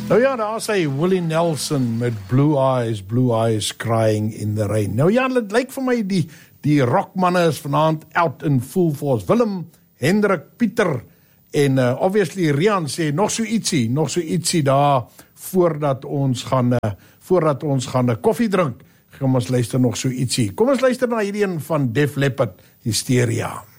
Nou ja, daar sê Willie Nelson met Blue Eyes Crying in the Rain. Nou ja, dit lyk vir my die rockmanne is vanaand out in full force. Willem, Hendrik, Pieter en obviously Rian sê nog so ietsie daar voordat ons gaan 'n koffie drink. Kom ons luister nog so ietsie. Kom ons luister na hierdie een van Def Leppard, Hysteria.